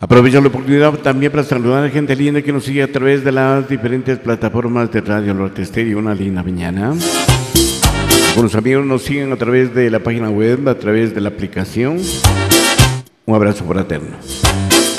Aprovecho la oportunidad también para saludar a la gente linda que nos sigue a través de las diferentes plataformas de Radio Norte Estéreo. Una linda mañana. Algunos amigos nos siguen a través de la página web, a través de la aplicación. Un abrazo fraterno.